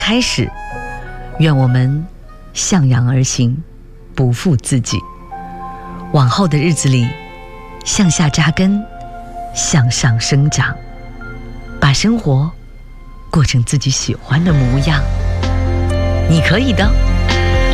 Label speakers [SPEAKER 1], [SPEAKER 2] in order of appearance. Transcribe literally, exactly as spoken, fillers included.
[SPEAKER 1] 开始，愿我们向阳而行，不负自己。往后的日子里，向下扎根，向上生长，把生活过成自己喜欢的模样。你可以的。